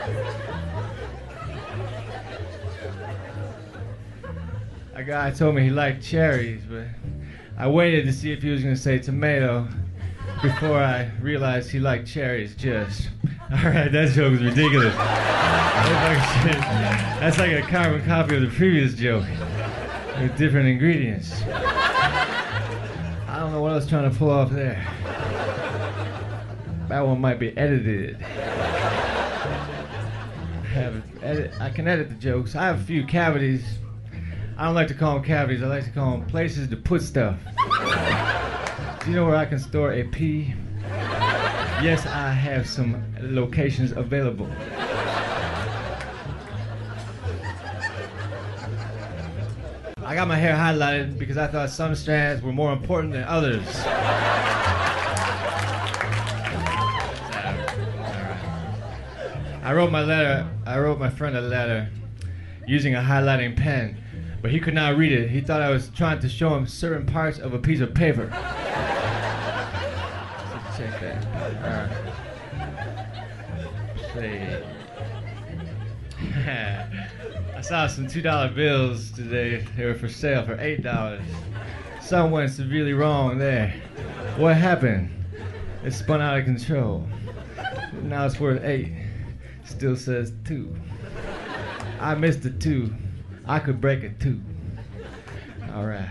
A guy told me he liked cherries, but I waited to see if he was going to say tomato before I realized he liked cherries just. All right, that joke was ridiculous. That's like a carbon copy of the previous joke with different ingredients. I don't know what I was trying to pull off there. That one might be edited. I can edit the jokes. I have a few cavities. I don't like to call them cavities. I like to call them places to put stuff. Do you know where I can store a pea? Yes, I have some locations available. I got my hair highlighted because I thought some strands were more important than others. I wrote my friend a letter using a highlighting pen, but he could not read it. He thought I was trying to show him certain parts of a piece of paper. So check that. I saw some $2 bills today. They were for sale for $8. Something went severely wrong there. What happened? It spun out of control. Now it's worth $8. Still says 2. I missed a 2. I could break a 2. All right.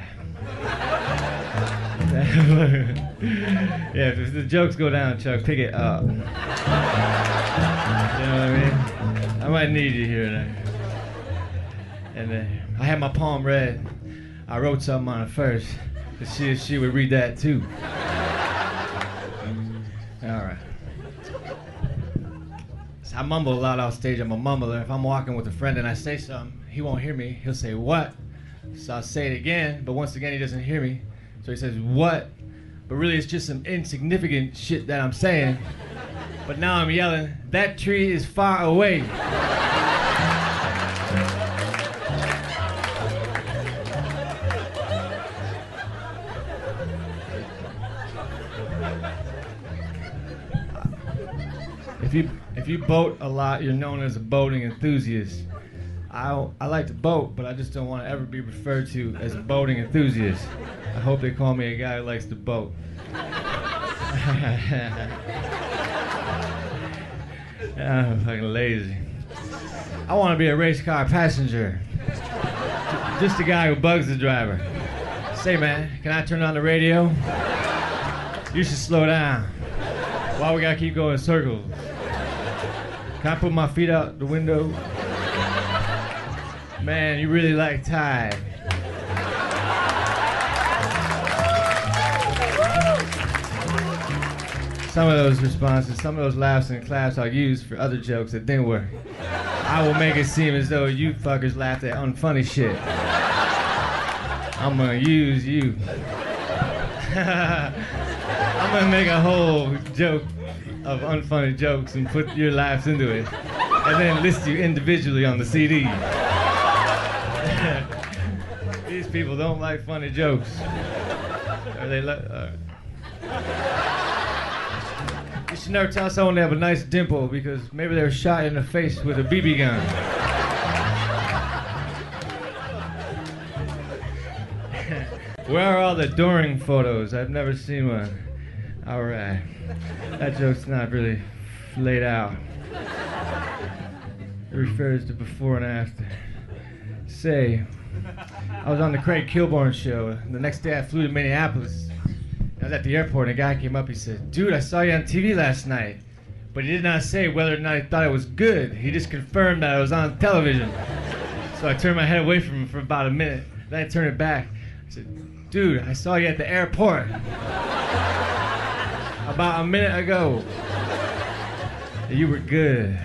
Yeah, if the jokes go down, Chuck, pick it up. You know what I mean? I might need you here tonight. And I had my palm read. I wrote something on it first to see if she would read that too. All right. So I mumble a lot off stage. I'm a mumbler. If I'm walking with a friend and I say something, he won't hear me. He'll say, "What?" So I'll say it again, but once again he doesn't hear me. So he says, "What?" But really it's just some insignificant shit that I'm saying. But now I'm yelling, "That tree is far away." If you boat a lot, you're known as a boating enthusiast. I like to boat, but I just don't want to ever be referred to as a boating enthusiast. I hope they call me a guy who likes to boat. I'm fucking lazy. I want to be a race car passenger. Just a guy who bugs the driver. Say, man, can I turn on the radio? You should slow down. Why we gotta keep going in circles? Can I put my feet out the window? Man, you really like Tide. Some of those responses, some of those laughs and claps I'll use for other jokes that didn't work. I will make it seem as though you fuckers laughed at unfunny shit. I'm gonna use you. I'm gonna make a whole joke of unfunny jokes and put your laughs into it, and then list you individually on the CD. These people don't like funny jokes. Or they You should never tell someone they have a nice dimple because maybe they were shot in the face with a BB gun. Where are all the Doring photos? I've never seen one. All right. That joke's not really laid out. It refers to before and after. Say, I was on the Craig Kilborn show. The next day I flew to Minneapolis. I was at the airport and a guy came up. He said, "Dude, I saw you on TV last night." But he did not say whether or not he thought it was good. He just confirmed that I was on television. So I turned my head away from him for about a minute. Then I turned it back. I said, "Dude, I saw you at the airport about a minute ago. You were good."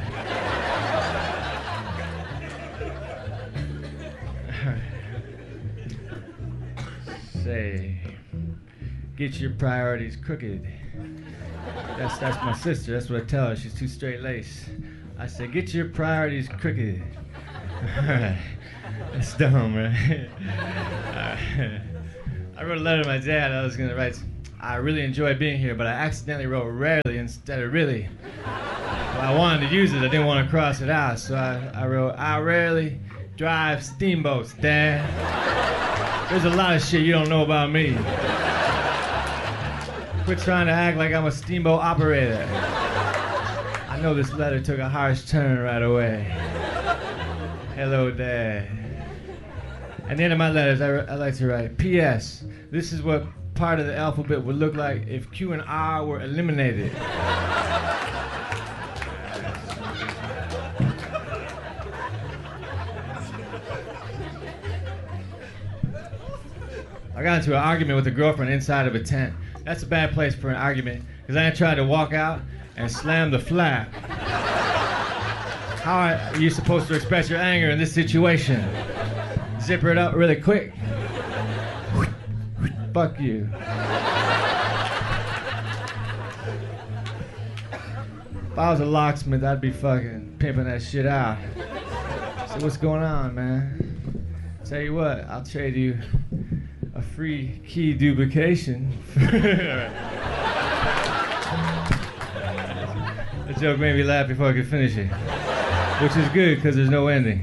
Say, get your priorities crooked. That's my sister. That's what I tell her. She's too straight-laced. I say, get your priorities crooked. All right. That's dumb, right? I wrote a letter to my dad. I was going to write, "I really enjoy being here, but I accidentally wrote rarely instead of really." I wanted to use it. I didn't want to cross it out, so I wrote, I rarely drive steamboats, Dad. There's a lot of shit you don't know about me. Quit trying to act like I'm a steamboat operator. I know this letter took a harsh turn right away. Hello, Dad. At the end of my letters, I like to write, P.S. This is what part of the alphabet would look like if Q and R were eliminated. I got into an argument with a girlfriend inside of a tent. That's a bad place for an argument, because I tried to walk out and slam the flap. How are you supposed to express your anger in this situation? Zipper it up really quick. Fuck you. If I was a locksmith, I'd be fucking pimping that shit out. So what's going on, man? Tell you what, I'll trade you a free key duplication. The joke made me laugh before I could finish it, which is good because there's no ending.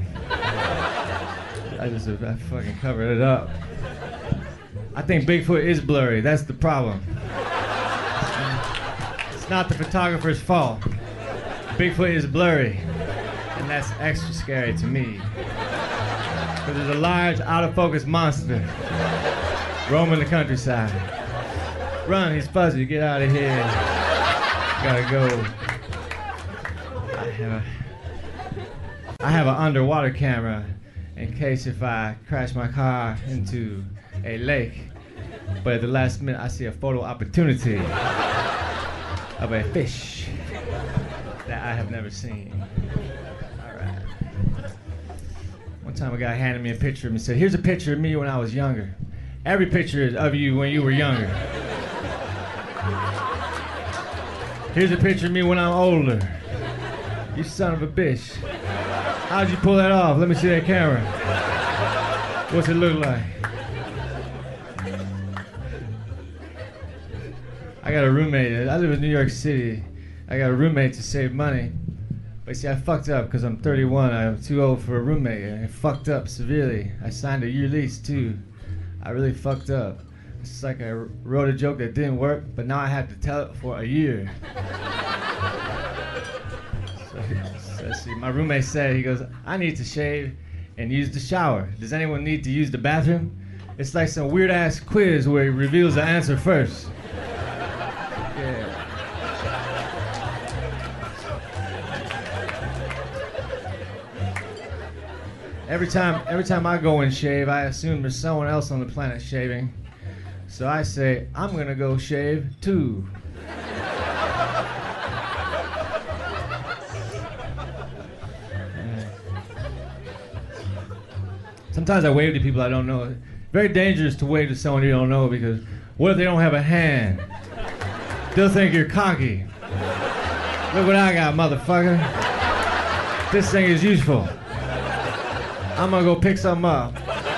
I fucking covered it up. I think Bigfoot is blurry. That's the problem. It's not the photographer's fault. Bigfoot is blurry, and that's extra scary to me. Because there's a large, out-of-focus monster roaming the countryside. Run, he's fuzzy. Get out of here. Gotta go. I have an underwater camera in case if I crash my car into a lake. But at the last minute, I see a photo opportunity of a fish that I have never seen. All right. One time a guy handed me a picture of me and said, here's a picture of me when I was younger. Every picture is of you when you were younger. Here's a picture of me when I'm older. You son of a bitch. How'd you pull that off? Let me see that camera. What's it look like? I got a roommate. I live in New York City. I got a roommate to save money. But see, I fucked up because I'm 31. I'm too old for a roommate. I fucked up severely. I signed a year lease too. I really fucked up. It's like I wrote a joke that didn't work, but now I have to tell it for a year. So see, my roommate said, he goes, I need to shave and use the shower. Does anyone need to use the bathroom? It's like some weird ass quiz where he reveals the answer first. Yeah. Every time I go and shave, I assume there's someone else on the planet shaving. So I say, I'm gonna go shave too. Sometimes I wave to people I don't know. Very dangerous to wave to someone you don't know because what if they don't have a hand? They'll think you're cocky. Look what I got, motherfucker. This thing is useful. I'm gonna go pick something up.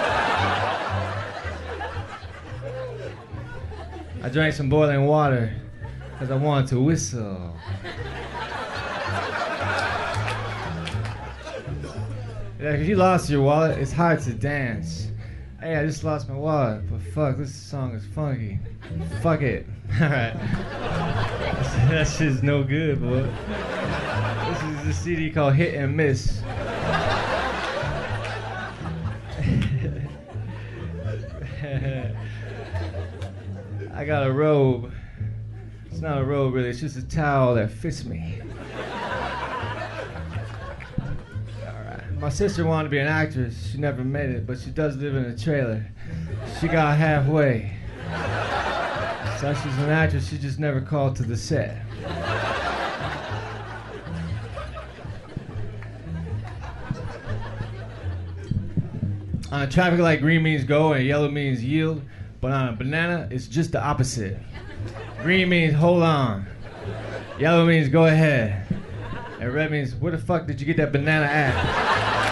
I drank some boiling water because I wanted to whistle. Yeah, if you lost your wallet, it's hard to dance. Hey, I just lost my wallet, but fuck, this song is funky. Fuck it. Alright. That shit's no good, boy. This is a CD called Hit and Miss. I got a robe. It's not a robe, really. It's just a towel that fits me. My sister wanted to be an actress. She never made it, but she does live in a trailer. She got halfway. So she's an actress, she just never called to the set. On a traffic light, green means go and yellow means yield, but on a banana, it's just the opposite. Green means hold on. Yellow means go ahead. And red means where the fuck did you get that banana at?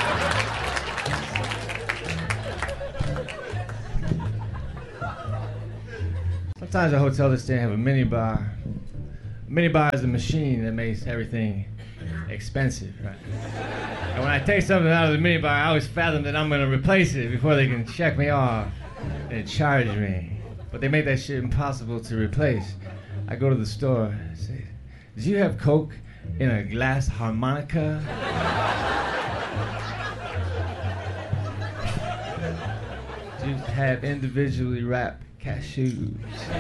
Sometimes a hotel this day have a mini bar. A mini bar is a machine that makes everything expensive, right? And when I take something out of the minibar, I always fathom that I'm gonna replace it before they can check me off and charge me. But they make that shit impossible to replace. I go to the store and say, "Do you have Coke in a glass harmonica?" Do you have individually wrapped cashews?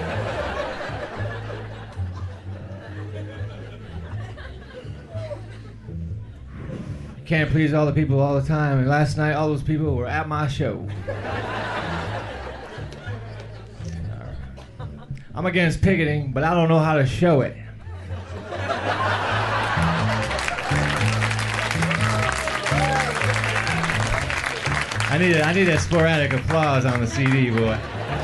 You can't please all the people all the time, and last night all those people were at my show. I'm against picketing, but I don't know how to show it. I need that sporadic applause on the CD, boy.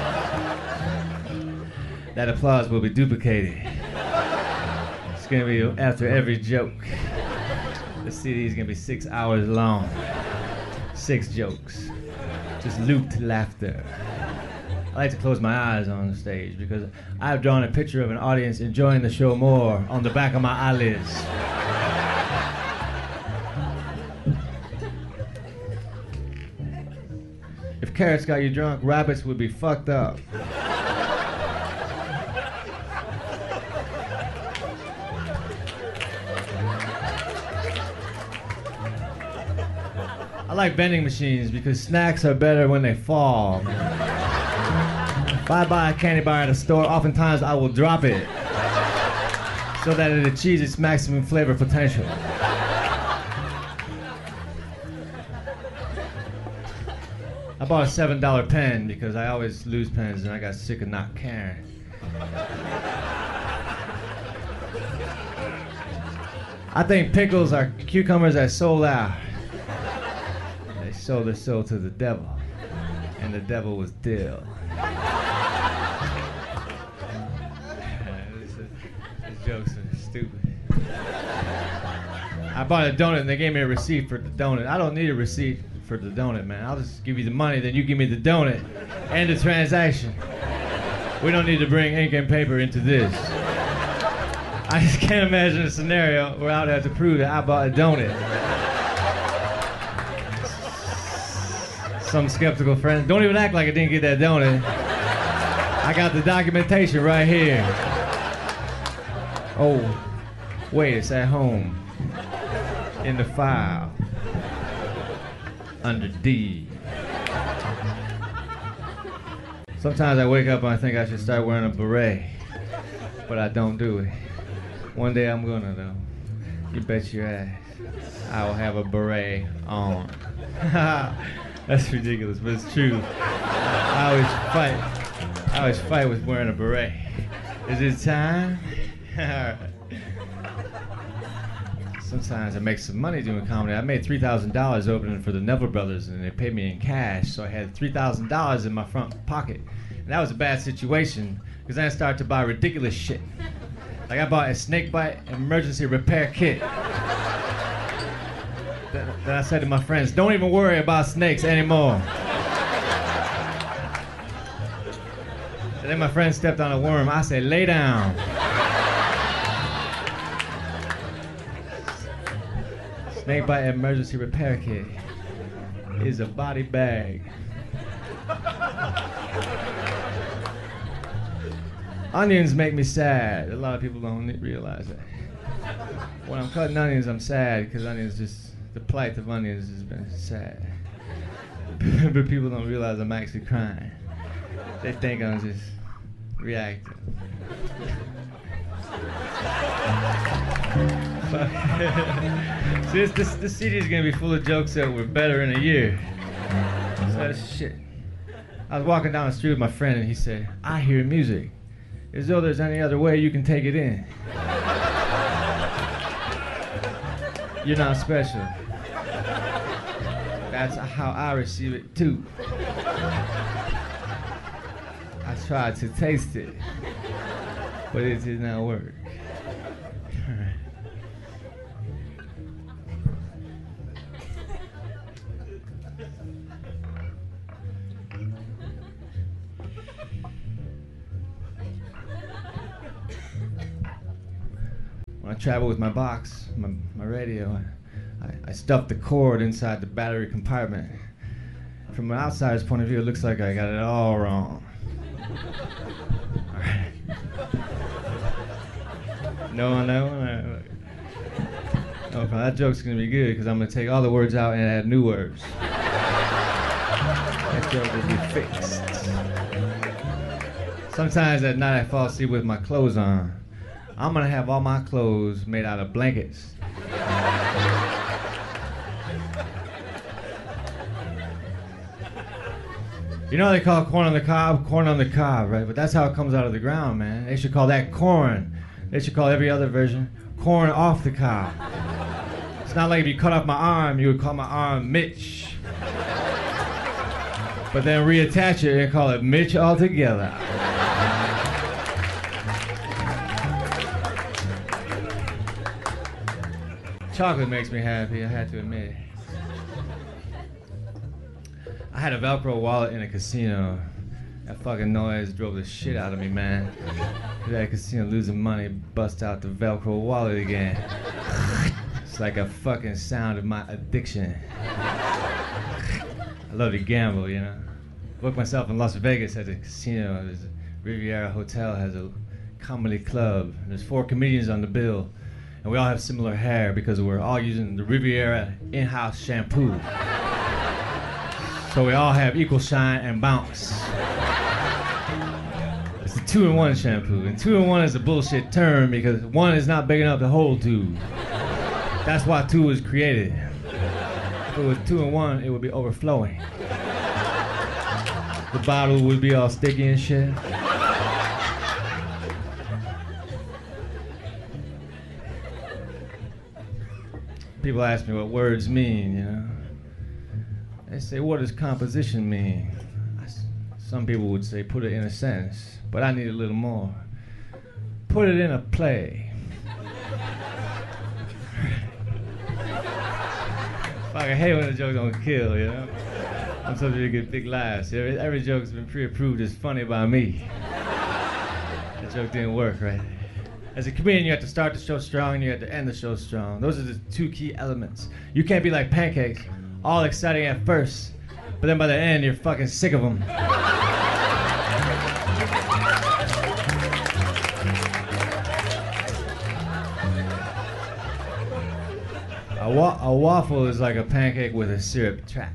That applause will be duplicated. It's gonna be after every joke. The CD is gonna be 6 hours long. 6 jokes. Just looped laughter. I like to close my eyes on the stage because I've drawn a picture of an audience enjoying the show more on the back of my eyelids. If carrots got you drunk, rabbits would be fucked up. I like vending machines because snacks are better when they fall. If I buy a candy bar at a store, oftentimes I will drop it so that it achieves its maximum flavor potential. I bought a $7 pen because I always lose pens and I got sick of not caring. I think pickles are cucumbers that sold out. They sold their soul to the devil, and the devil was dill. These jokes are stupid. I bought a donut and they gave me a receipt for the donut. I don't need a receipt for the donut, man. I'll just give you the money, then you give me the donut and the transaction. We don't need to bring ink and paper into this. I just can't imagine a scenario where I'd have to prove that I bought a donut. Some skeptical friend, don't even act like I didn't get that donut. I got the documentation right here. Oh, wait, it's at home. In the file. Under D. Sometimes I wake up and I think I should start wearing a beret, but I don't do it. One day I'm gonna though. You bet your ass. I will have a beret on. That's ridiculous, but it's true. I always fight with wearing a beret. Is it time? Sometimes I make some money doing comedy. I made $3,000 opening for the Neville Brothers, and they paid me in cash, so I had $3,000 in my front pocket. And that was a bad situation, because then I started to buy ridiculous shit. Like I bought a snake bite emergency repair kit. Then I said to my friends, don't even worry about snakes anymore. And then my friend stepped on a worm. I said, lay down. Snake bite emergency repair kit is a body bag. Onions make me sad. A lot of people don't realize that. When I'm cutting onions, I'm sad because onions just, the plight of onions has been sad. But people don't realize I'm actually crying. They think I'm just reacting. See, this CD is gonna be full of jokes that were better in a year. So that's shit. I was walking down the street with my friend and he said, I hear music as though there's any other way you can take it in. You're not special. That's how I receive it too. I tried to taste it, but it did not work. When I I travel with my box, my radio. I stuffed the cord inside the battery compartment. From an outsider's point of view, it looks like I got it all wrong. All right. No, that joke's gonna be good because I'm gonna take all the words out and add new words. That joke will be fixed. Sometimes at night I fall asleep with my clothes on. I'm gonna have all my clothes made out of blankets. You know they call corn on the cob, right? But that's how it comes out of the ground, man. They should call that corn. They should call every other version corn off the cob. It's not like if you cut off my arm, you would call my arm Mitch. But then reattach it and call it Mitch altogether. Chocolate makes me happy, I had to admit it. I had a Velcro wallet in a casino. That fucking noise drove the shit out of me, man. That casino losing money, bust out the Velcro wallet again. It's like a fucking sound of my addiction. I love to gamble, you know. Booked myself in Las Vegas at the casino. There's a Riviera Hotel has a comedy club. There's 4 comedians on the bill. And we all have similar hair because we're all using the Riviera in-house shampoo. So we all have equal shine and bounce. It's a 2-in-1 shampoo. And 2-in-1 is a bullshit term because 1 is not big enough to hold 2. That's why 2 was created. If it was 2-in-1, it would be overflowing. The bottle would be all sticky and shit. People ask me what words mean, you know. They say, what does composition mean? Some people would say, put it in a sentence, but I need a little more. Put it in a play. Fuck, I hate when a joke don't kill, you know? I'm supposed to get big laughs. Every joke's been pre-approved as funny by me. That joke didn't work, right? As a comedian, you have to start the show strong and you have to end the show strong. Those are the 2 key elements. You can't be like pancakes, all exciting at first, but then by the end, you're fucking sick of them. A waffle is like a pancake with a syrup trap.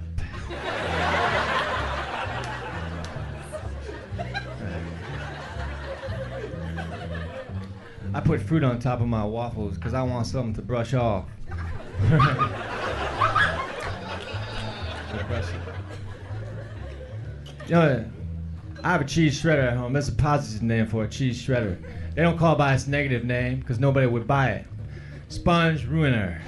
I put fruit on top of my waffles because I want something to brush off. You know, I have a cheese shredder at home. That's a positive name for a cheese shredder. They don't call it by its negative name because nobody would buy it. Sponge ruiner.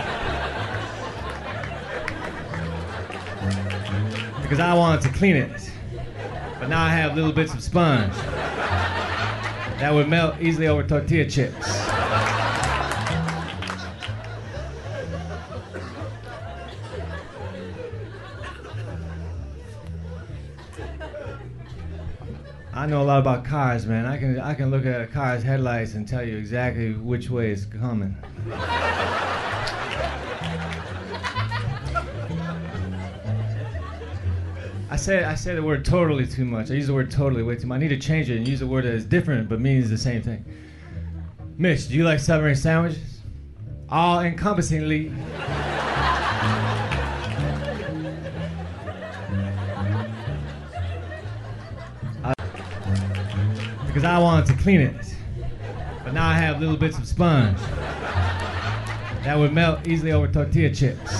Because I wanted to clean it. But now I have little bits of sponge that would melt easily over tortilla chips. I know a lot about cars, man. I can look at a car's headlights and tell you exactly which way it's coming. I say the word totally too much. I use the word totally way too much. I need to change it and use a word that is different but means the same thing. Mitch, do you like submarine sandwiches? All encompassingly. Because I wanted to clean it. But now I have little bits of sponge that would melt easily over tortilla chips.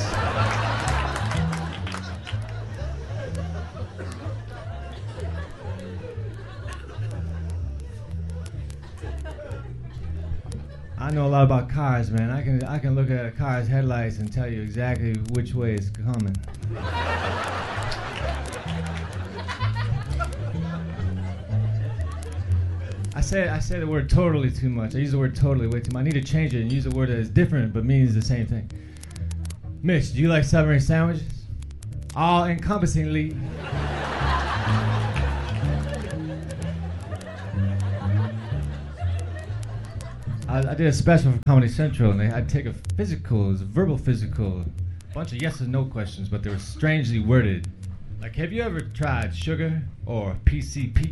I know a lot about cars, man. I can look at a car's headlights and tell you exactly which way it's coming. I say the word totally too much. I use the word totally way too much. I need to change it and use a word that is different but means the same thing. Mitch, do you like submarine sandwiches? All encompassingly. I did a special for Comedy Central, and I'd take a physical, it was a verbal physical, a bunch of yes and no questions, but they were strangely worded. Like, have you ever tried sugar or PCP?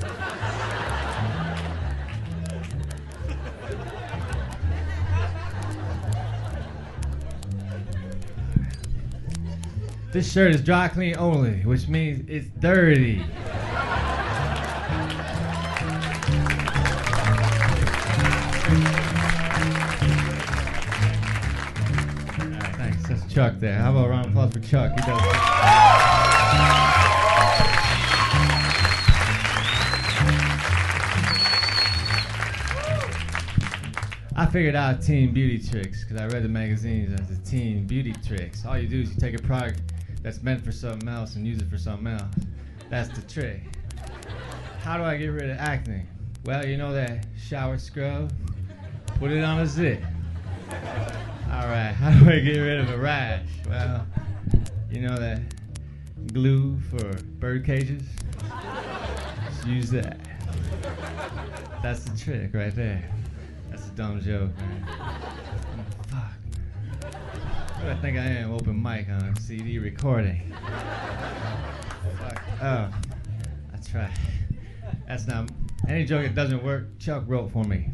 This shirt is dry clean only, which means it's dirty. Thanks, that's Chuck there. How about a round of applause for Chuck? He does. I figured out teen beauty tricks because I read the magazines as the teen beauty tricks. All you do is you take a product that's meant for something else and use it for something else. That's the trick. How do I get rid of acne? Well, you know that shower scrub? Put it on a zit. All right, how do I get rid of a rash? Well, you know that glue for bird cages? Just use that. That's the trick right there. That's a dumb joke, man. Fuck. What do I think I am? Open mic on a CD recording. Fuck. Oh, that's right. That's not... Any joke that doesn't work, Chuck wrote for me.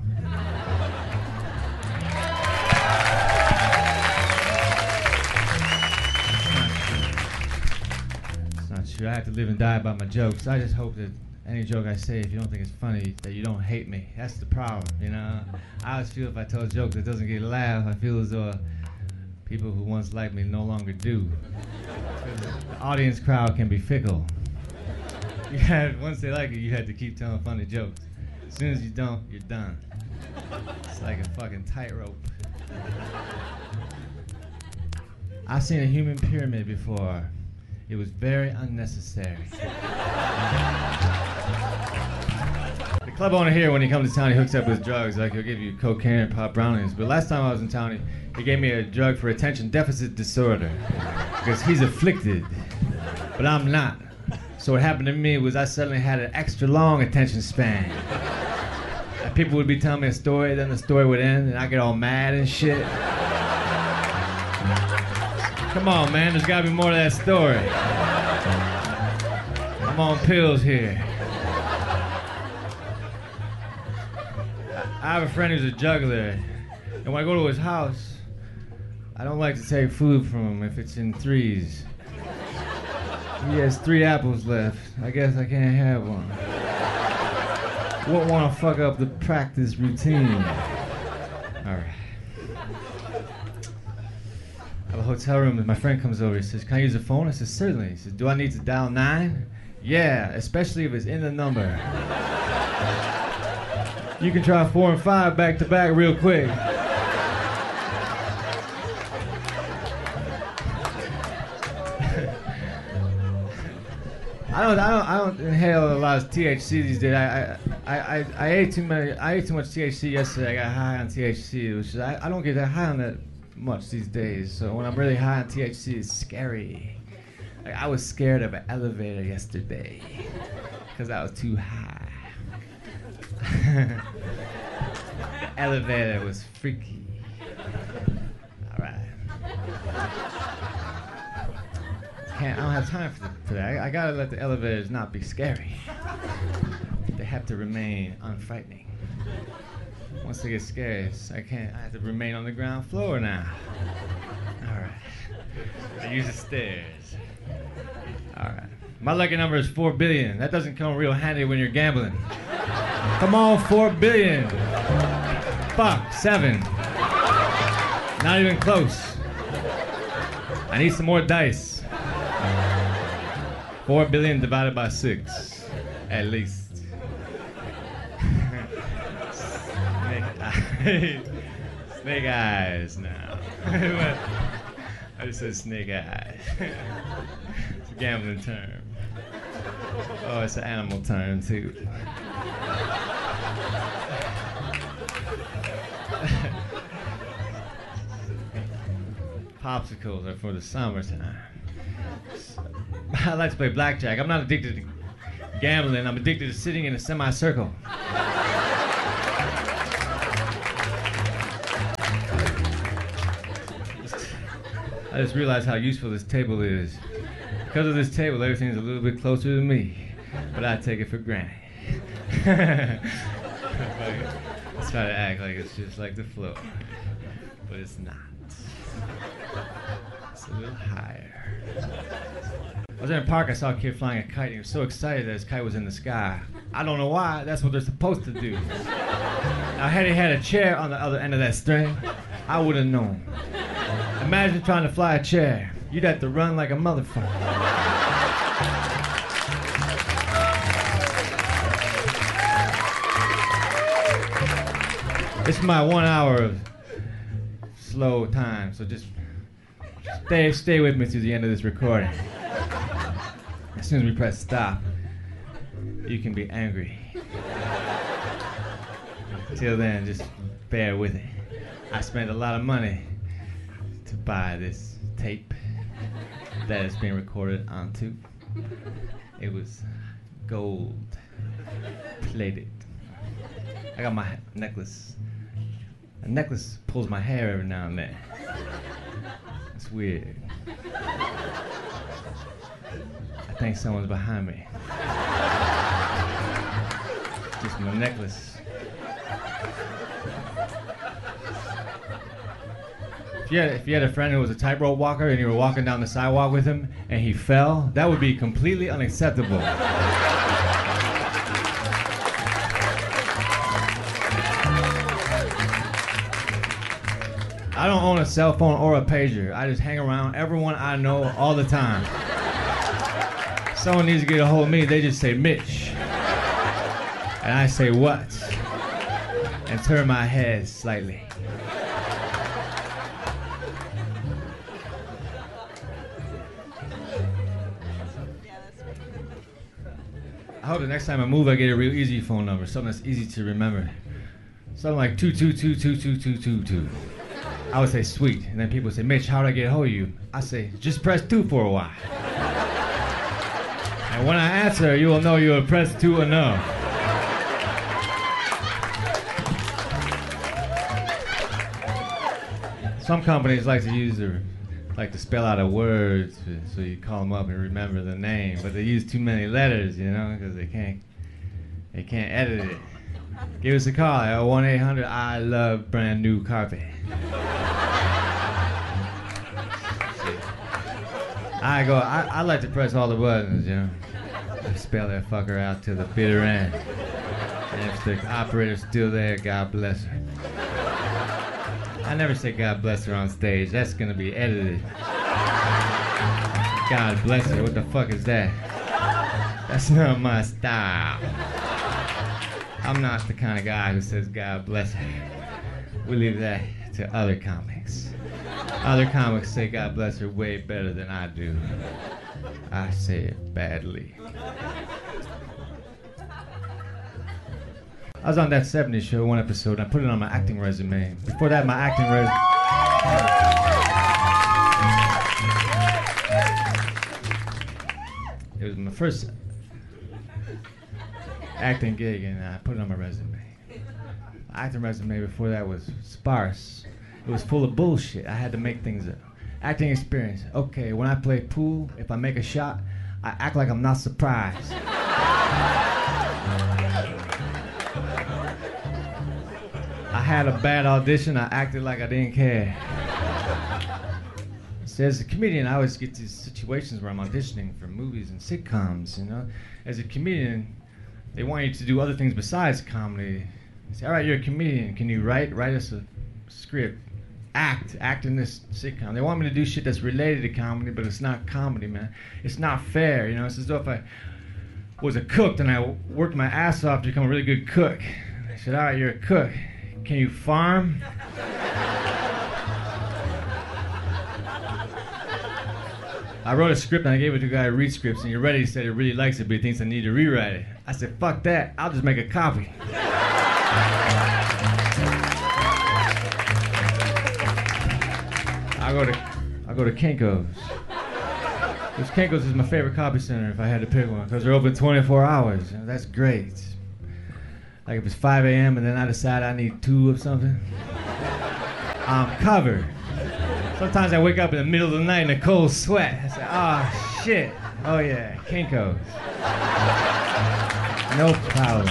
It's not true. I have to live and die by my jokes. I just hope that any joke I say, if you don't think it's funny, that you don't hate me. That's the problem, you know? I always feel if I tell a joke that doesn't get a laugh, I feel as though people who once liked me no longer do. The audience crowd can be fickle. Once they like it, you have to keep telling funny jokes. As soon as you don't, you're done. It's like a fucking tightrope. I've seen a human pyramid before. It was very unnecessary. The club owner here, when he comes to town, he hooks up with drugs. Like, he'll give you cocaine and pop brownies. But last time I was in town, he gave me a drug for attention deficit disorder. Because he's afflicted. But I'm not. So what happened to me was I suddenly had an extra long attention span. And people would be telling me a story, then the story would end, and I get all mad and shit. Come on, man, there's gotta be more to that story. I'm on pills here. I have a friend who's a juggler, and when I go to his house, I don't like to take food from him if it's in threes. He has 3 apples left. I guess I can't have one. Won't want to fuck up the practice routine. All right. I have a hotel room and my friend comes over. He says, "Can I use the phone?" I said, "Certainly." He says, "Do I need to dial 9? "Yeah, especially if it's in the number." "You can try 4 and 5 back to back real quick." I don't inhale a lot of THC these days. I ate too much THC yesterday. I got high on THC, which is, I don't get that high on that much these days. So when I'm really high on THC, it's scary. Like, I was scared of an elevator yesterday because I was too high. The elevator was freaky. All right. I don't have time for that. I gotta let the elevators not be scary. They have to remain unfrightening. Once they get scary, I have to remain on the ground floor now. All right. I use the stairs. All right. My lucky number is 4 billion. That doesn't come real handy when you're gambling. Come on, 4 billion. Fuck, 7. Not even close. I need some more dice. 4 billion divided by 6, at least. Snake eyes now. I just said snake eyes. It's a gambling term. Oh, it's an animal term too. Popsicles are for the summertime. I like to play blackjack. I'm not addicted to gambling. I'm addicted to sitting in a semicircle. I just realized how useful this table is. Because of this table, everything's a little bit closer to me, but I take it for granted. Let's try to act like it's just like the floor, but it's not. It's a little higher. I was in a park, I saw a kid flying a kite, and he was so excited that his kite was in the sky. I don't know why, that's what they're supposed to do. Now, had he had a chair on the other end of that string, I would have known. Imagine trying to fly a chair. You'd have to run like a motherfucker. This is my 1 hour of slow time, so just stay with me through the end of this recording. As soon as we press stop, you can be angry. Till then, just bear with it. I spent a lot of money to buy this tape that is being recorded onto. It was gold plated. I got my necklace. A necklace pulls my hair every now and then. It's weird. I think someone's behind me. Just my necklace. If you had a friend who was a tightrope walker and you were walking down the sidewalk with him and he fell, that would be completely unacceptable. I don't own a cell phone or a pager. I just hang around everyone I know all the time. Someone needs to get a hold of me, they just say Mitch. And I say what? And turn my head slightly. I hope the next time I move I get a real easy phone number, something that's easy to remember. Something like 222222222. I would say sweet, and then people say, Mitch, how do I get a hold of you? I say, just press 2 for a while. And when I answer, you will know you have pressed 2 enough. Some companies like to spell out a word so you call them up and remember the name, but they use too many letters, you know, because they can't edit it. Give us a call at 1-800-I-LOVE-BRAND-NEW-CARPET. I like to press all the buttons, you know. Spell that fucker out to the bitter end. And if the operator's still there, God bless her. I never say God bless her on stage. That's gonna be edited. God bless her. What the fuck is that? That's not my style. I'm not the kind of guy who says God bless her. We leave that to other comics. Other comics say God bless her way better than I do. I say it badly. I was on That 70s Show one episode, and I put it on my acting resume. Before that, my acting resume... It was my first acting gig, and I put it on my resume. My acting resume before that was sparse. It was full of bullshit. I had to make things up. Acting experience. Okay, when I play pool, if I make a shot, I act like I'm not surprised. I had a bad audition, I acted like I didn't care. So as a comedian, I always get these situations where I'm auditioning for movies and sitcoms, you know. As a comedian, they want you to do other things besides comedy. They say, all right, you're a comedian, can you write us a script? Act in this sitcom. They want me to do shit that's related to comedy, but it's not comedy, man. It's not fair, you know. It's as though if I was a cook and I worked my ass off to become a really good cook. And they said, all right, you're a cook. Can you farm? I wrote a script and I gave it to a guy who reads scripts, and you're ready. He said he really likes it, but he thinks I need to rewrite it. I said, fuck that. I'll just make a copy. I go to Kinko's. Because Kinko's is my favorite copy center if I had to pick one, because they're open 24 hours. You know, that's great. Like if it's 5 a.m. and then I decide I need 2 of something, I'm covered. Sometimes I wake up in the middle of the night in a cold sweat. I say, oh, shit. Oh, yeah, Kinko's. No problem.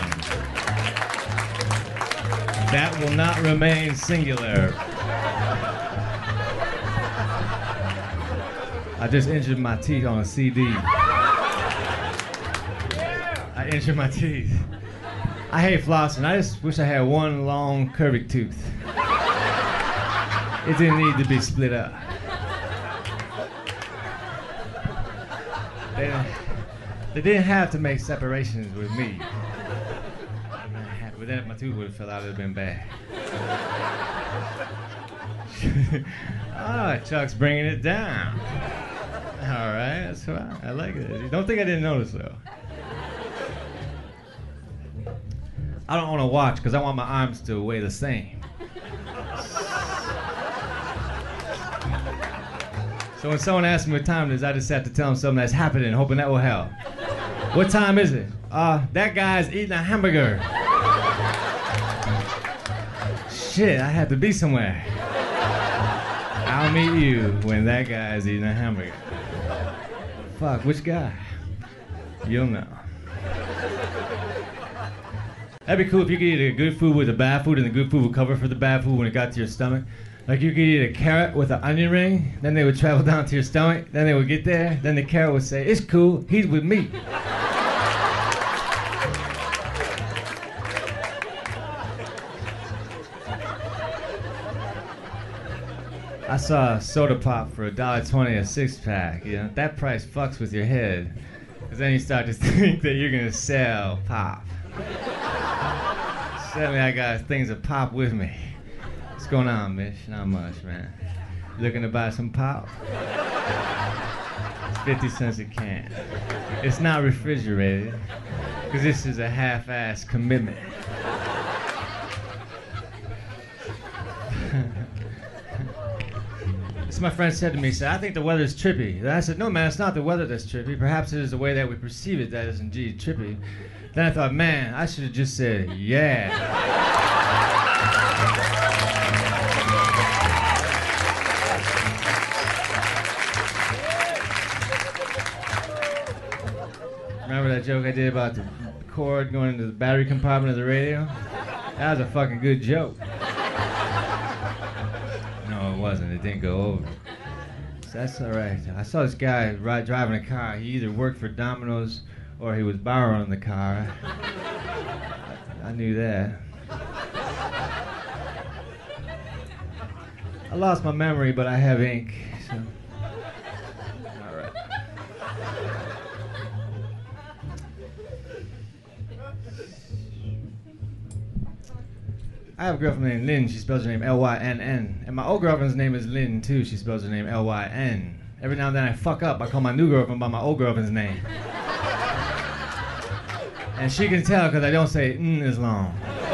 That will not remain singular. I just injured my teeth on a CD. I injured my teeth. I hate flossing. I just wish I had one long curvy tooth. It didn't need to be split up. They didn't have to make separations with me. But then if my tooth would have fell out, it would have been bad. Ah, Chuck's bringing it down. All right, that's right. I like it. You don't think I didn't notice, though. I don't want to watch because I want my arms to weigh the same. So when someone asks me what time it is, I just have to tell them something that's happening, hoping that will help. What time is it? That guy's eating a hamburger. Shit, I have to be somewhere. I'll meet you when that guy's eating a hamburger. Fuck, which guy? You'll know. That'd be cool if you could eat a good food with the bad food and the good food would cover for the bad food when it got to your stomach. Like you could eat a carrot with an onion ring, then they would travel down to your stomach, then they would get there, then the carrot would say, it's cool, he's with me. I saw a soda pop for $1.20 a six-pack. You know, that price fucks with your head, because then you start to think that you're gonna sell pop. Suddenly I got things of pop with me. What's going on, Mitch? Not much, man. Looking to buy some pop? It's 50 cents a can. It's not refrigerated, because this is a half-ass commitment. So my friend said to me, he said, I think the weather's trippy. And I said, no, man, it's not the weather that's trippy. Perhaps it is the way that we perceive it that is indeed trippy. Then I thought, man, I should have just said, yeah. Remember that joke I did about the cord going into the battery compartment of the radio? That was a fucking good joke. No, it wasn't. It didn't go over. So that's all right. I saw this guy driving a car. He either worked for Domino's or he was borrowing the car. I knew that. I lost my memory, but I have ink. So. All right. I have a girlfriend named Lynn. She spells her name L-Y-N-N. And my old girlfriend's name is Lynn, too. She spells her name L-Y-N. Every now and then I fuck up. I call my new girlfriend by my old girlfriend's name. And she can tell because I don't say as long.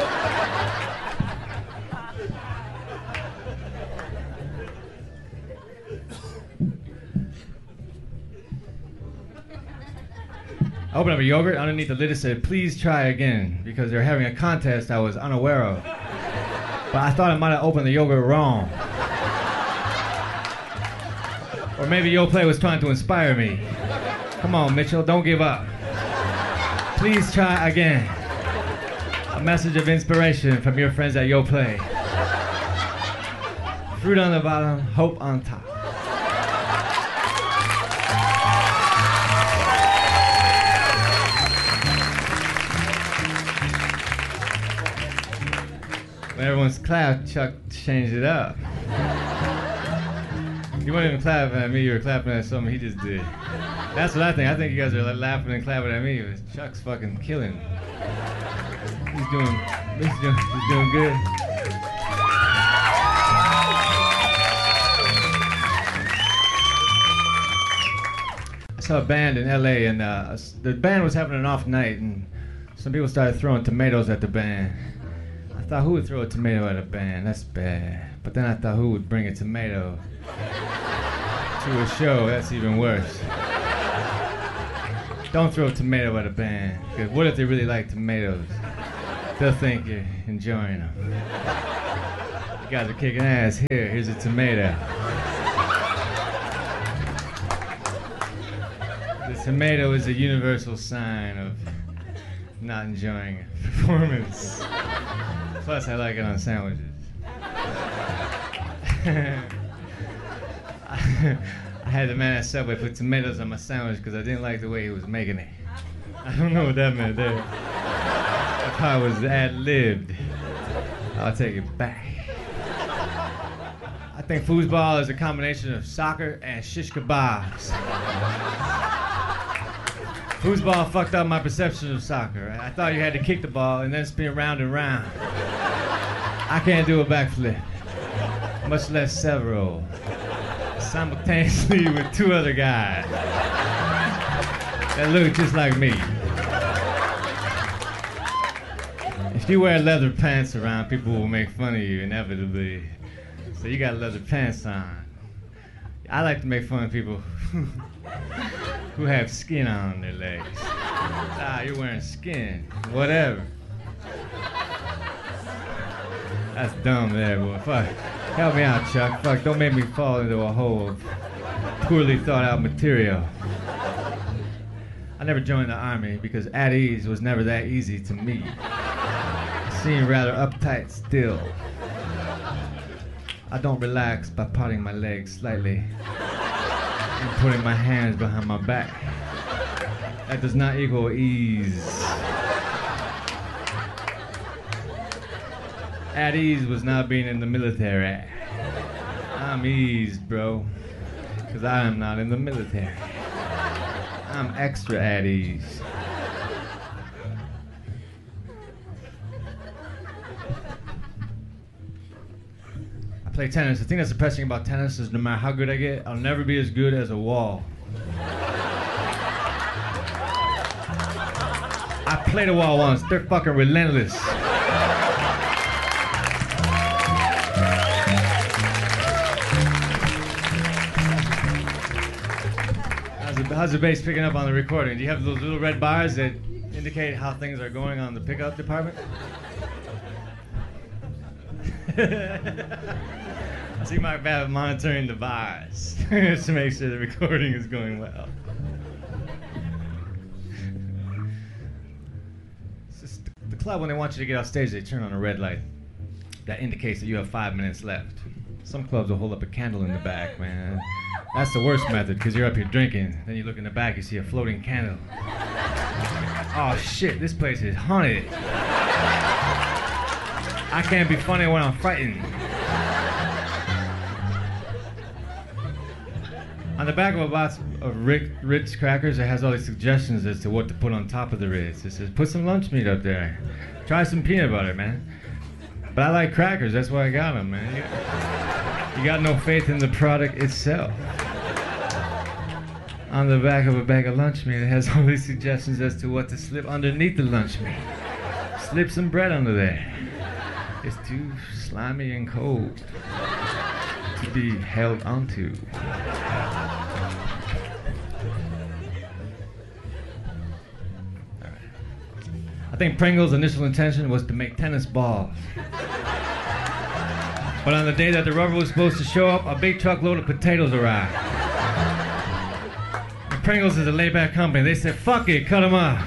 I opened up a yogurt. Underneath the lid it said, please try again, because they're having a contest I was unaware of. But I thought I might have opened the yogurt wrong. Or maybe Yoplait was trying to inspire me. Come on, Mitchell, don't give up. Please try again. A message of inspiration from your friends at Yoplait. Fruit on the bottom, hope on top. When everyone's clapped, Chuck changed it up. You weren't even clapping at me, you were clapping at something he just did. That's what I think. I think you guys are laughing and clapping at me. Chuck's fucking killing. He's doing good. I saw a band in LA and the band was having an off night and some people started throwing tomatoes at the band. I thought, who would throw a tomato at a band? That's bad. But then I thought, who would bring a tomato to a show? That's even worse. Don't throw a tomato at a band, because what if they really like tomatoes? They'll think you're enjoying them. You guys are kicking ass. Here's a tomato. The tomato is a universal sign of not enjoying a performance. Plus, I like it on sandwiches. I had the man at Subway put tomatoes on my sandwich because I didn't like the way he was making it. I don't know what that meant there. That part was ad-libbed. I'll take it back. I think foosball is a combination of soccer and shish kebabs. Foosball fucked up my perception of soccer. I thought you had to kick the ball and then spin round and round. I can't do a backflip, much less several, simultaneously with two other guys that look just like me. If you wear leather pants around, people will make fun of you inevitably. So you got leather pants on. I like to make fun of people who have skin on their legs. Ah, you're wearing skin. Whatever. That's dumb there, boy. Fuck. Help me out, Chuck. Fuck, don't make me fall into a hole of poorly thought out material. I never joined the army because at ease was never that easy to me. I seem rather uptight still. I don't relax by parting my legs slightly and putting my hands behind my back. That does not equal ease. At ease was not being in the military. I'm eased, bro, because I am not in the military. I'm extra at ease. I play tennis. The thing that's depressing about tennis is no matter how good I get, I'll never be as good as a wall. I played a wall once. They're fucking relentless. How's the bass picking up on the recording? Do you have those little red bars that indicate how things are going on the pickup department? I see Mark Babbitt monitoring the bars to make sure the recording is going well. It's just the club, when they want you to get off stage, they turn on a red light. That indicates that you have 5 minutes left. Some clubs will hold up a candle in the back, man. That's the worst method, because you're up here drinking. Then you look in the back, you see a floating candle. Oh shit, this place is haunted. I can't be funny when I'm frightened. On the back of a box of Ritz crackers, it has all these suggestions as to what to put on top of the Ritz. It says, put some lunch meat up there. Try some peanut butter, man. But I like crackers, that's why I got them, man. You got no faith in the product itself. On the back of a bag of lunch meat, it has all these suggestions as to what to slip underneath the lunch meat. Slip some bread under there. It's too slimy and cold to be held onto. I think Pringle's initial intention was to make tennis balls. But on the day that the rubber was supposed to show up, a big truckload of potatoes arrived. And Pringles is a laid-back company. They said, fuck it, cut them off.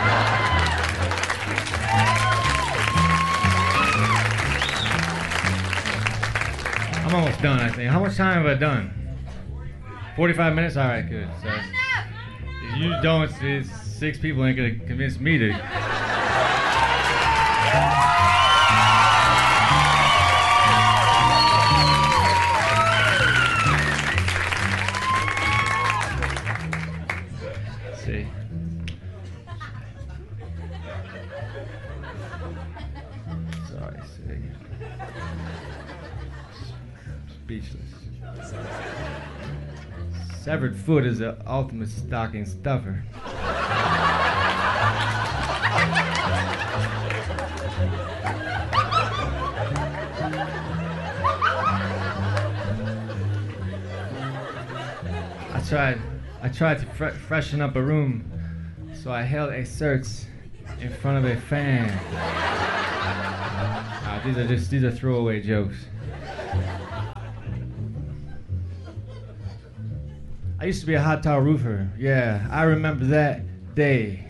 I'm almost done, I think. How much time have I done? 45 minutes? All right, good. So, if you don't, 6 people ain't gonna convince me to. See. Sorry, see. Speechless. Severed foot is the ultimate stocking stuffer. I tried to freshen up a room, so I held a search in front of a fan. These are throwaway jokes. I used to be a hot tile roofer. Yeah, I remember that day.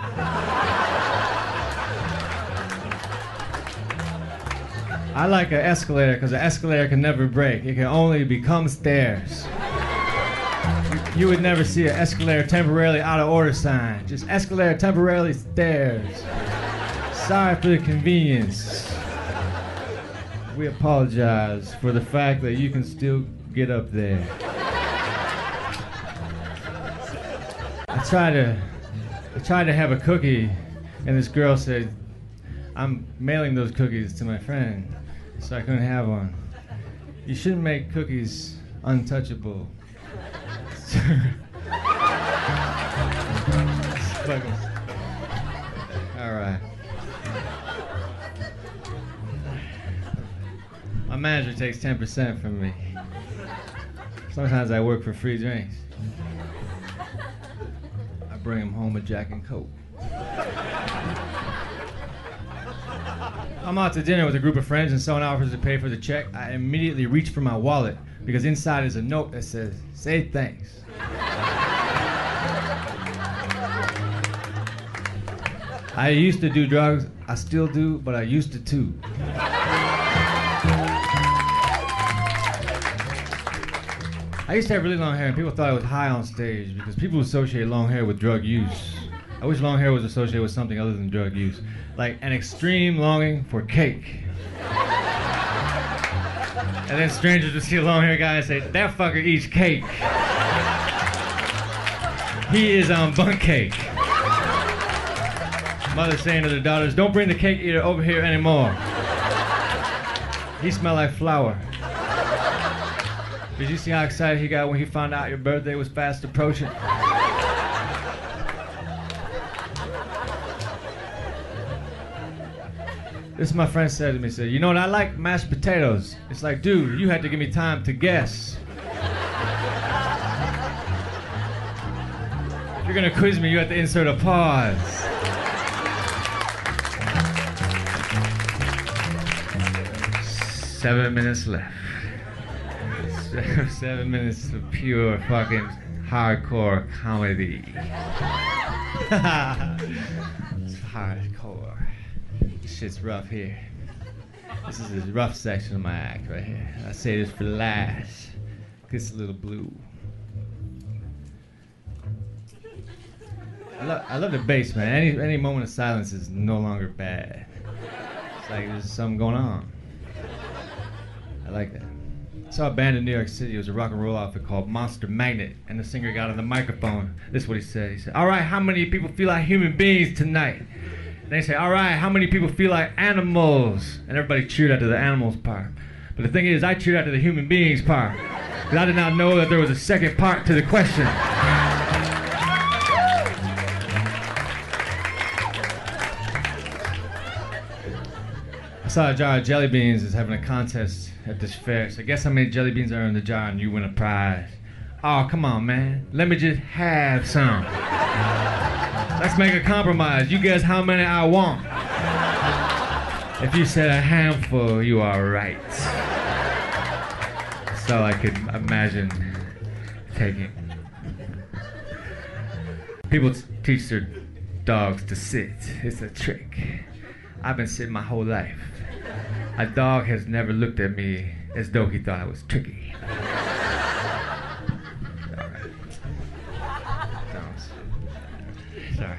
I like an escalator because an escalator can never break. It can only become stairs. You would never see an escalator temporarily out of order sign. Just escalator temporarily stairs. Sorry for the convenience. We apologize for the fact that you can still get up there. I tried to have a cookie, and this girl said, I'm mailing those cookies to my friend, so I couldn't have one. You shouldn't make cookies untouchable. All right. My manager takes 10% from me. Sometimes I work for free drinks. I bring him home a Jack and Coke. I'm out to dinner with a group of friends and someone offers to pay for the check. I immediately reach for my wallet because inside is a note that says, say thanks. I used to do drugs. I still do, but I used to too. I used to have really long hair and people thought I was high on stage because people associate long hair with drug use. I wish long hair was associated with something other than drug use. Like an extreme longing for cake. And then strangers would see a long haired guy and say, that fucker eats cake. He is on bunk cake. Mother saying to their daughters, don't bring the cake eater over here anymore. He smelled like flour. Did you see how excited he got when he found out your birthday was fast approaching? This my friend said to me, said, you know what, I like mashed potatoes. It's like, dude, you had to give me time to guess. If you're gonna quiz me, you have to insert a pause. Seven minutes left. 7 minutes of pure fucking hardcore comedy. It's hardcore. This shit's rough here. This is the rough section of my act right here. I say this for last. It's a little blue. I love the bass, man. Any moment of silence is no longer bad. It's like there's something going on. I like that. I saw a band in New York City. It was a rock and roll outfit called Monster Magnet, and the singer got on the microphone. This is what he said. He said, all right, how many people feel like human beings tonight? And they say, all right, how many people feel like animals? And everybody cheered after the animals part. But the thing is, I cheered after the human beings part, because I did not know that there was a second part to the question. I saw a jar of jelly beans is having a contest at this fair. So guess how many jelly beans are in the jar and you win a prize. Oh, come on, man. Let me just have some. Let's make a compromise. You guess how many I want. If you said a handful, you are right. That's all I could imagine taking. People teach their dogs to sit. It's a trick. I've been sitting my whole life. A dog has never looked at me as though he thought I was tricky. Sorry.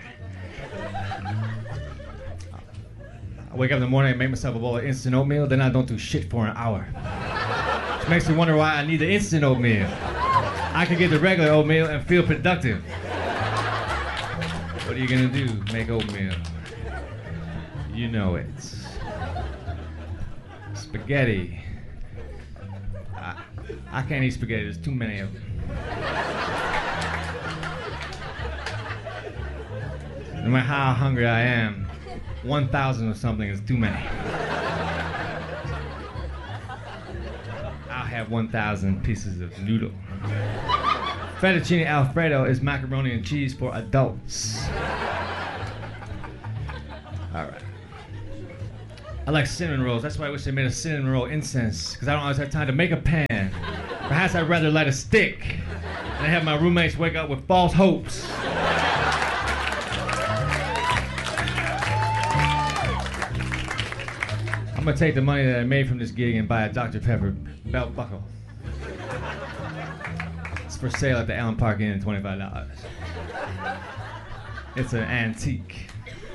I wake up in the morning and make myself a bowl of instant oatmeal, then I don't do shit for an hour. Which makes me wonder why I need the instant oatmeal. I could get the regular oatmeal and feel productive. What are you gonna do? Make oatmeal. You know it. Spaghetti. I can't eat spaghetti. There's too many of them. No matter how hungry I am, 1,000 of something is too many. I'll have 1,000 pieces of noodle. Fettuccine Alfredo is macaroni and cheese for adults. All right. I like cinnamon rolls. That's why I wish they made a cinnamon roll incense, because I don't always have time to make a pan. Perhaps I'd rather light a stick. And and have my roommates wake up with false hopes. I'm gonna take the money that I made from this gig and buy a Dr. Pepper belt buckle. It's for sale at the Allen Park Inn, $25. It's an antique.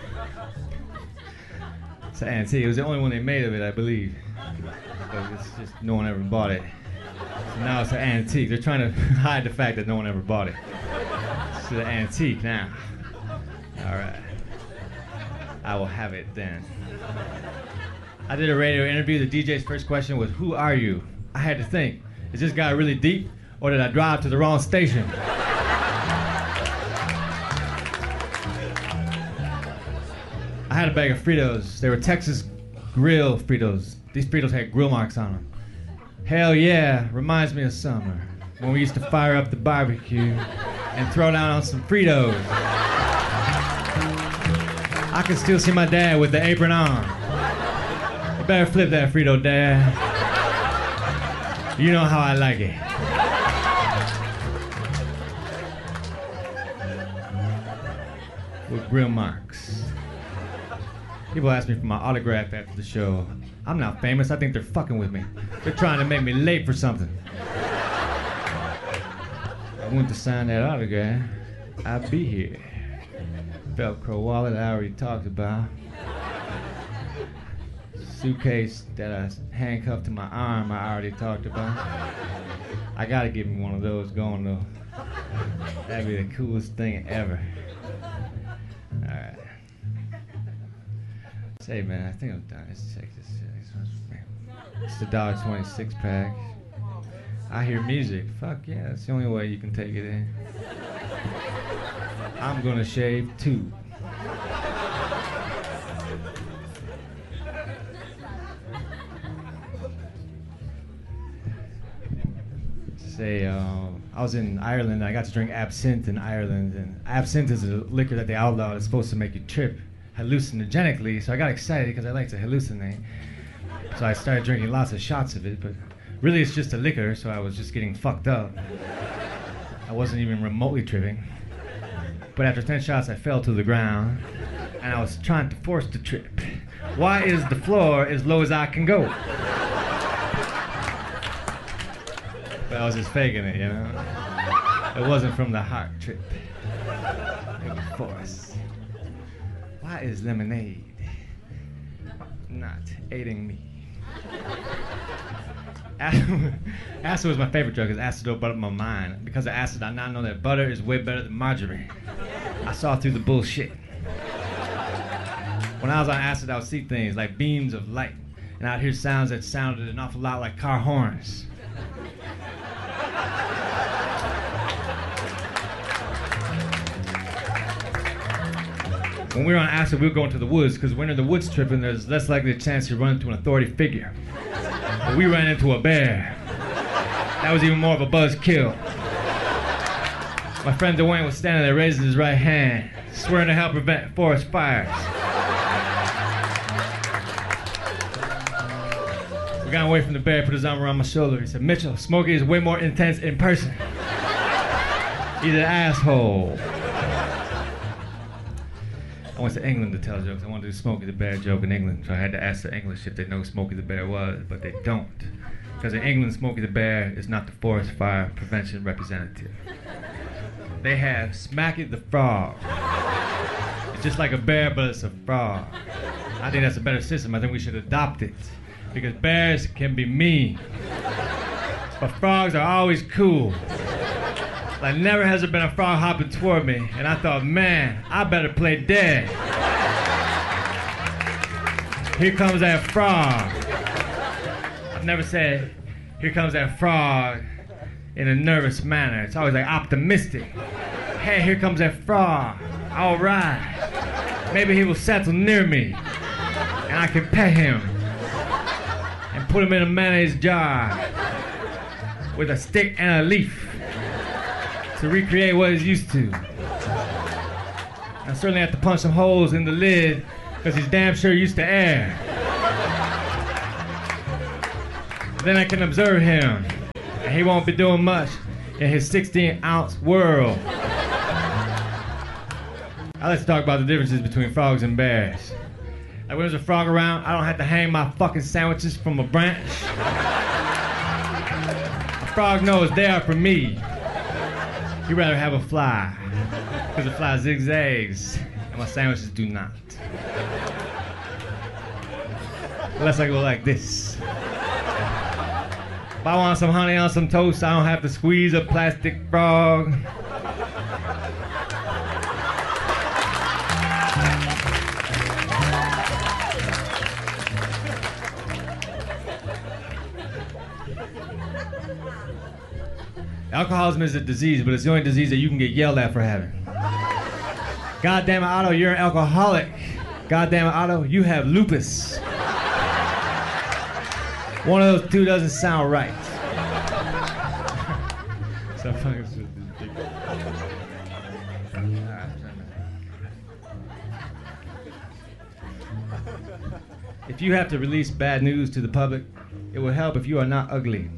It's an antique. It was the only one they made of it, I believe. But it's just no one ever bought it. So now it's an antique. They're trying to hide the fact that no one ever bought it. It's an antique now. All right. I will have it then. I did a radio interview. The DJ's first question was, "Who are you?" I had to think, is this guy really deep, or did I drive to the wrong station? I had a bag of Fritos. They were Texas grill Fritos. These Fritos had grill marks on them. Hell yeah, reminds me of summer, when we used to fire up the barbecue and throw down on some Fritos. I can still see my dad with the apron on. You better flip that Frito, Dad. You know how I like it. With grill marks. People ask me for my autograph after the show. I'm not famous. I think they're fucking with me. They're trying to make me late for something. I went to sign that autograph. I'd be here. Velcro wallet I already talked about. Suitcase that I handcuffed to my arm I already talked about. I gotta give me one of those going though. That'd be the coolest thing ever. Alright. Say man, I think I'm done. Let's check this. It's the $1.26 pack. I hear music. Fuck yeah, that's the only way you can take it in. I'm gonna shave too. Say, I was in Ireland and I got to drink absinthe in Ireland, and absinthe is a liquor that they outlawed. It's supposed to make you trip hallucinogenically, so I got excited because I like to hallucinate. So I started drinking lots of shots of it, but really it's just a liquor, so I was just getting fucked up. I wasn't even remotely tripping. But after 10 shots, I fell to the ground, and I was trying to force the trip. Why is the floor as low as I can go? But I was just faking it, you know? It wasn't from the heart trip. It was force. Why is lemonade not aiding me? Acid was my favorite drug because acid opened up my mind. Because of acid, I now know that butter is way better than margarine. I saw through the bullshit. When I was on acid, I would see things like beams of light, and I'd hear sounds that sounded an awful lot like car horns. When we were on acid, we would go into the woods, because when you're in the woods tripping, there's less likely a chance you run into an authority figure. But we ran into a bear. That was even more of a buzzkill. My friend Dwayne was standing there raising his right hand, swearing to help prevent forest fires. We got away from the bear, put his arm around my shoulder. He said, "Mitchell, Smokey is way more intense in person. He's an asshole." I went to England to tell jokes. I wanted to do Smokey the Bear joke in England, so I had to ask the English if they know who Smokey the Bear was, but they don't. Because in England, Smokey the Bear is not the forest fire prevention representative. They have Smacky the Frog. It's just like a bear, but it's a frog. I think that's a better system. I think we should adopt it. Because bears can be mean. But frogs are always cool. Like, never has there been a frog hopping toward me, and I thought, man, I better play dead. Here comes that frog. I've never said, here comes that frog in a nervous manner. It's always like optimistic. Hey, here comes that frog. All right. Maybe he will settle near me, and I can pet him and put him in a mayonnaise jar with a stick and a leaf to recreate what he's used to. I certainly have to punch some holes in the lid because he's damn sure used to air. Then I can observe him, and he won't be doing much. in his 16-ounce world. I like to talk about the differences between frogs and bears. Like when there's a frog around, I don't have to hang my fucking sandwiches from a branch. A frog knows they are for me. He'd rather have a fly, because the fly zigzags, and my sandwiches do not. Unless I go like this. If I want some honey on some toast, I don't have to squeeze a plastic frog. Alcoholism is a disease, but it's the only disease that you can get yelled at for having. God damn it, Otto, you're an alcoholic. God damn it, Otto, you have lupus. One of those two doesn't sound right. So fucking if you have to release bad news to the public, it will help if you are not ugly.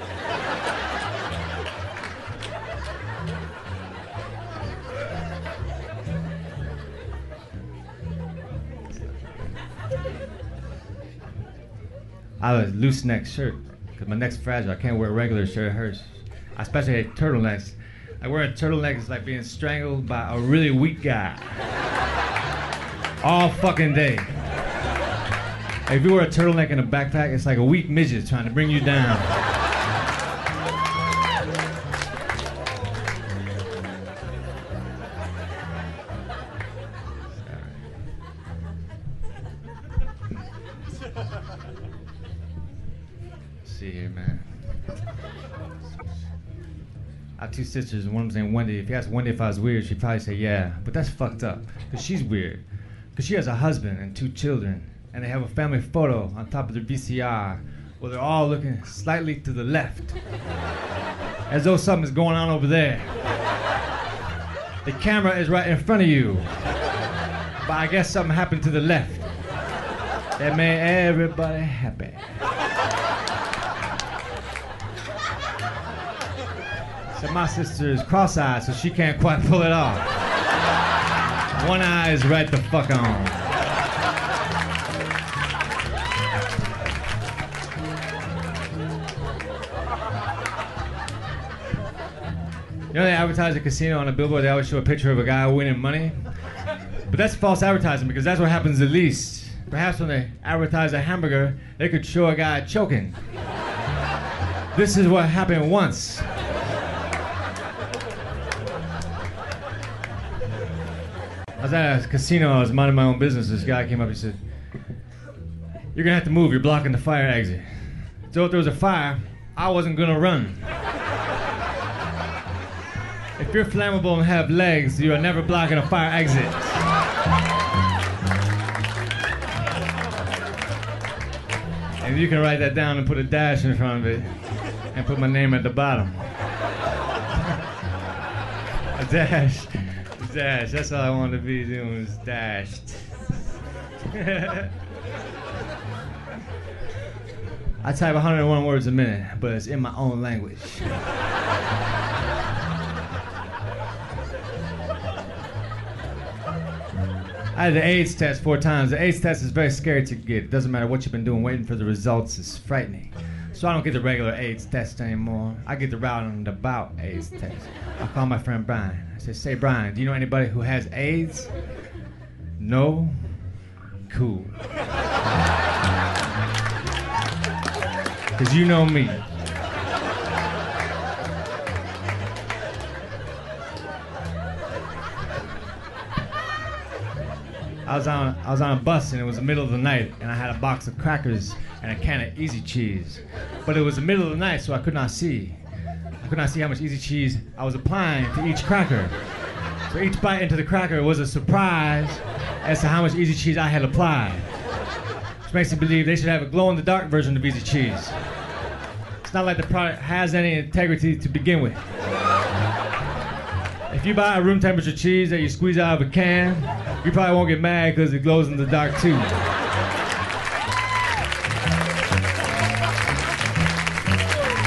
I have a loose neck shirt because my neck's fragile. I can't wear a regular shirt, it hurts. I especially hate turtlenecks. Like wearing a turtleneck is like being strangled by a really weak guy. All fucking day. Like if you wear a turtleneck and a backpack, it's like a weak midget trying to bring you down. See here, man. I have two sisters, and one of them's named Wendy. If you ask Wendy if I was weird, she'd probably say yeah. But that's fucked up, because she's weird. Because she has a husband and two children, and they have a family photo on top of their VCR where they're all looking slightly to the left, as though something's going on over there. The camera is right in front of you, but I guess something happened to the left that made everybody happy. So my sister is cross-eyed, so she can't quite pull it off. One eye is right the fuck on. You know they advertise a casino on a billboard, they always show a picture of a guy winning money? But that's false advertising, because that's what happens the least. Perhaps when they advertise a hamburger, they could show a guy choking. This is what happened once. I was at a casino, I was minding my own business. This guy came up, he said, "You're gonna have to move, you're blocking the fire exit." So if there was a fire, I wasn't gonna run. If you're flammable and have legs, you are never blocking a fire exit. And you can write that down and put a dash in front of it and put my name at the bottom. A dash. Dash, that's all I wanted to be doing was dashed. I type 101 words a minute, but it's in my own language. I had the AIDS test 4 times. The AIDS test is very scary to get. It doesn't matter what you've been doing, waiting for the results is frightening. So I don't get the regular AIDS test anymore. I get the roundabout AIDS test. I call my friend Brian. I say, "Say Brian, do you know anybody who has AIDS?" "No." "Cool." Because you know me. I was on a bus and it was the middle of the night and I had a box of crackers and a can of Easy Cheese. But it was the middle of the night, so I could not see. I could not see how much Easy Cheese I was applying to each cracker. So each bite into the cracker was a surprise as to how much Easy Cheese I had applied. Which makes me believe they should have a glow-in-the-dark version of Easy Cheese. It's not like the product has any integrity to begin with. If you buy a room temperature cheese that you squeeze out of a can, you probably won't get mad because it glows in the dark too.